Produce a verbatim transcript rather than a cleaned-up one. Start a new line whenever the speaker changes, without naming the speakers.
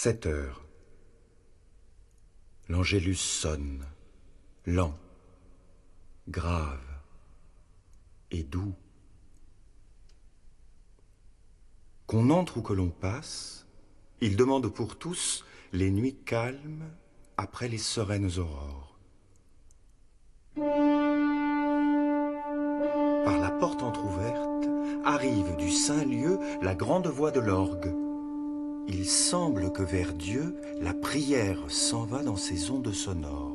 Sept heures. L'Angélus sonne, lent, grave et doux. Qu'on entre ou que l'on passe, il demande pour tous les nuits calmes après les sereines aurores. Par la porte entr'ouverte arrive du saint lieu la grande voix de l'orgue. Il semble que vers Dieu la prière s'en va dans ses ondes sonores.